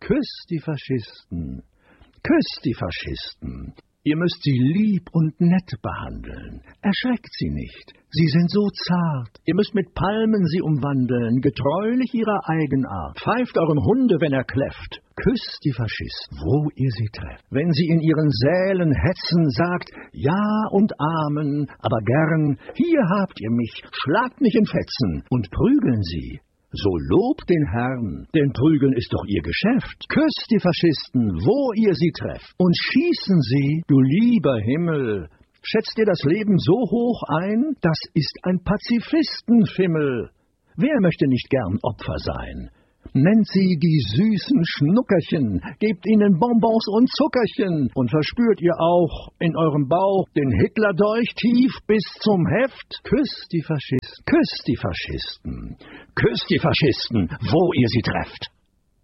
Küsst die Faschisten, küsst die Faschisten. Ihr müsst sie lieb und nett behandeln. Erschreckt sie nicht, sie sind so zart. Ihr müsst mit Palmen sie umwandeln, getreulich ihrer Eigenart. Pfeift eurem Hunde, wenn er kläfft. Küsst die Faschisten, wo ihr sie trefft. Wenn sie in ihren Sälen hetzen, sagt Ja und Amen, aber gern, hier habt ihr mich, schlagt mich in Fetzen und prügeln sie. So lobt den Herrn, denn Prügeln ist doch ihr Geschäft. Küsst die Faschisten, wo ihr sie trefft, und schießen sie, du lieber Himmel. Schätzt ihr das Leben so hoch ein? Das ist ein Pazifistenfimmel. Wer möchte nicht gern Opfer sein? Nennt sie die süßen Schnuckerchen, gebt ihnen Bonbons und Zuckerchen, und verspürt ihr auch in eurem Bauch den Hitlerdolch tief bis zum Heft? Küsst die Faschisten, küsst die Faschisten, küsst die Faschisten, wo ihr sie trefft.